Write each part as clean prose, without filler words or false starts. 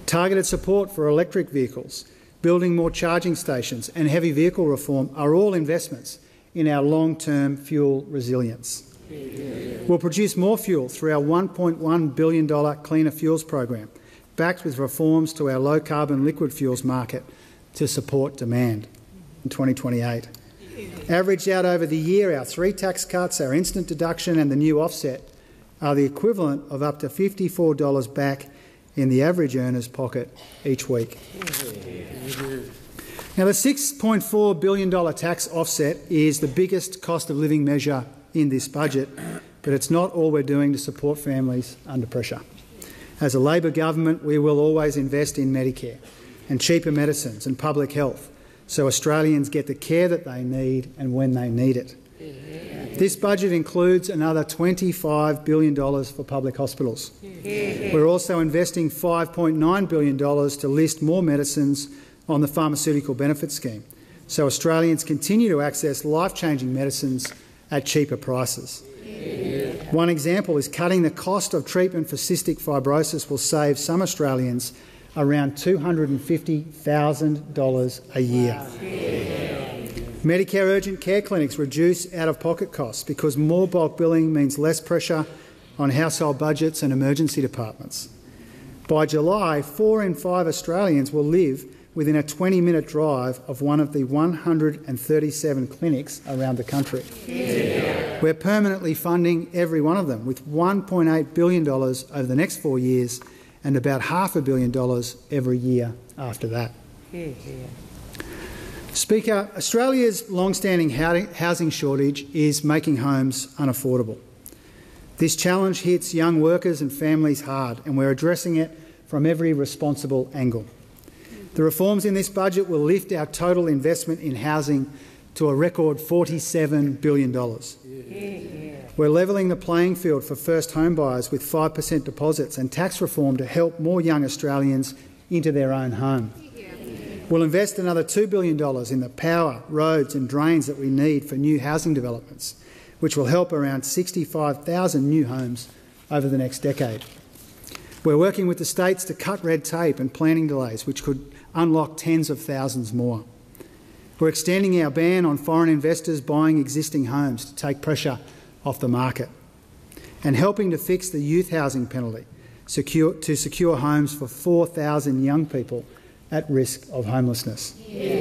Targeted support for electric vehicles, building more charging stations and heavy vehicle reform are all investments in our long-term fuel resilience. We'll produce more fuel through our $1.1 billion Cleaner Fuels program, backed with reforms to our low-carbon liquid fuels market to support demand in 2028. Averaged out over the year, our 3 tax cuts, our instant deduction and the new offset are the equivalent of up to $54 back in the average earner's pocket each week. Now, the $6.4 billion tax offset is the biggest cost of living measure in this budget, but it's not all we're doing to support families under pressure. As a Labor government, we will always invest in Medicare and cheaper medicines and public health so Australians get the care that they need and when they need it. This budget includes another $25 billion for public hospitals. We're also investing $5.9 billion to list more medicines on the Pharmaceutical Benefits Scheme, so Australians continue to access life-changing medicines at cheaper prices. One example is cutting the cost of treatment for cystic fibrosis will save some Australians around $250,000 a year. Medicare urgent care clinics reduce out-of-pocket costs because more bulk billing means less pressure on household budgets and emergency departments. By July, 4 in 5 Australians will live within a 20-minute drive of one of the 137 clinics around the country. We're permanently funding every one of them with $1.8 billion over the next 4 years and about $500 million every year after that. Speaker, Australia's long-standing housing shortage is making homes unaffordable. This challenge hits young workers and families hard, and we're addressing it from every responsible angle. The reforms in this budget will lift our total investment in housing to a record $47 billion. We're levelling the playing field for first home buyers with 5% deposits and tax reform to help more young Australians into their own home. We'll invest another $2 billion in the power, roads and drains that we need for new housing developments, which will help around 65,000 new homes over the next decade. We're working with the states to cut red tape and planning delays, which could unlock tens of thousands more. We're extending our ban on foreign investors buying existing homes to take pressure off the market and helping to fix the youth housing penalty to secure homes for 4,000 young people at risk of homelessness.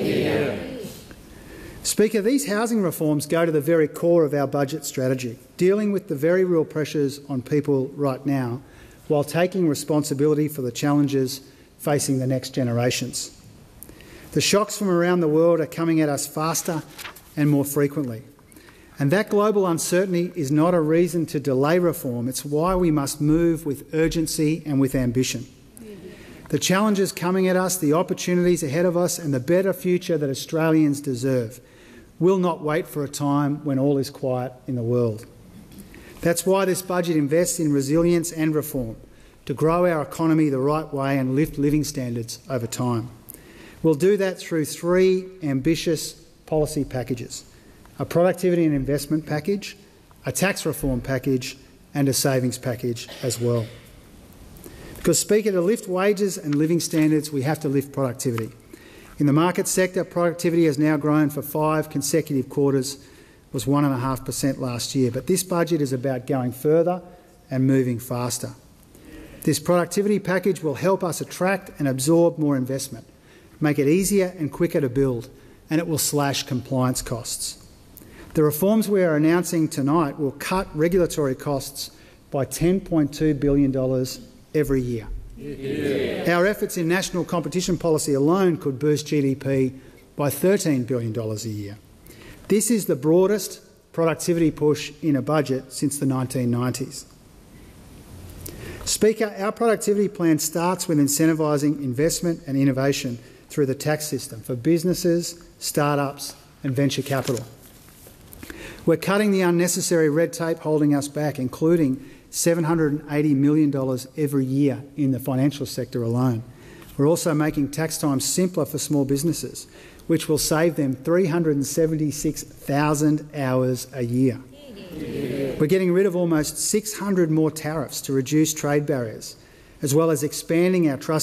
Speaker, these housing reforms go to the very core of our budget strategy, dealing with the very real pressures on people right now while taking responsibility for the challenges facing the next generations. The shocks from around the world are coming at us faster and more frequently. And that global uncertainty is not a reason to delay reform. It's why we must move with urgency and with ambition. The challenges coming at us, the opportunities ahead of us and the better future that Australians deserve will not wait for a time when all is quiet in the world. That's why this budget invests in resilience and reform to grow our economy the right way and lift living standards over time. We'll do that through 3 ambitious policy packages: a productivity and investment package, a tax reform package and a savings package as well. Because, Speaker, to lift wages and living standards, we have to lift productivity. In the market sector, productivity has now grown for 5 consecutive quarters, was 1.5% last year. But this budget is about going further and moving faster. This productivity package will help us attract and absorb more investment, make it easier and quicker to build, and it will slash compliance costs. The reforms we are announcing tonight will cut regulatory costs by $10.2 billion every year. Our efforts in national competition policy alone could boost GDP by $13 billion a year. This is the broadest productivity push in a budget since the 1990s. Speaker, our productivity plan starts with incentivising investment and innovation through the tax system for businesses, start-ups and venture capital. We're cutting the unnecessary red tape holding us back, including $780 million every year in the financial sector alone. We're also making tax time simpler for small businesses, which will save them 376,000 hours a year. We're getting rid of almost 600 more tariffs to reduce trade barriers, as well as expanding our trust